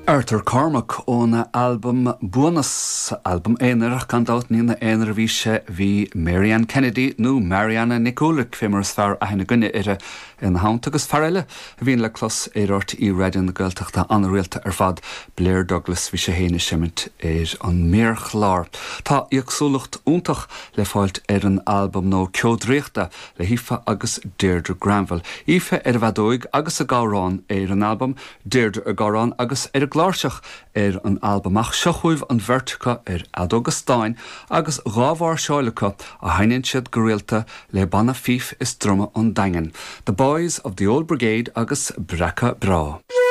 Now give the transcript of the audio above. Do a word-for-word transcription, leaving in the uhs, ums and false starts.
Arthur Cormac ón album bonus album éanair gan dát nína éanair bhí sé bhí Marianne Kennedy nó Marianne Nicolic fémars fear a hena gunne ire in haint agus ferile a bhíon le clos éirt í raidian na Gaeltachta an réalta ar fad Blair Douglas bhí sé héine simmint ar an méarch lár. Tá íagsúlacht úntach le fáilt ar an album nó ceodréachta le hífa agus Deirdre Granville. Ífe ar bhadóig agus a gárán ar an album, Deirdre a gárán agus ar a gláirseach ar an albumach seochuibh an bhirrteacha ar Adógastáin agus rábhar seálacha a haininn siad go réalta le banna fíf is droma an daingan. The Boys of the Old Brigade agus Breaca Bra.